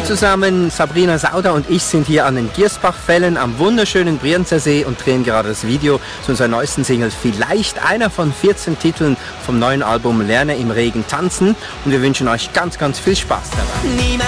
zusammen, Sabrina Sauter und ich sind hier an den Giersbachfällen am wunderschönen Brienzer See und drehen gerade das Video zu unserer neuesten Single, vielleicht einer von 14 Titeln vom neuen Album Lerne im Regen tanzen, und wir wünschen euch ganz, ganz viel Spaß dabei.